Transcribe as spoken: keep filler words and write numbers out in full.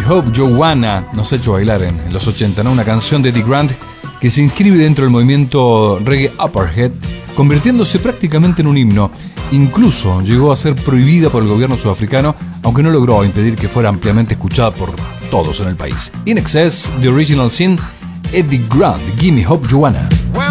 Hope Joanna nos ha hecho bailar en, en los ochenta, ¿no? Una canción de Eddie Grant que se inscribe dentro del movimiento reggae Apartheid, convirtiéndose prácticamente en un himno. Incluso llegó a ser prohibida por el gobierno sudafricano, aunque no logró impedir que fuera ampliamente escuchada por todos en el país. In Excess, The Original Sin, Eddie Grant, Gimme Hope Joanna.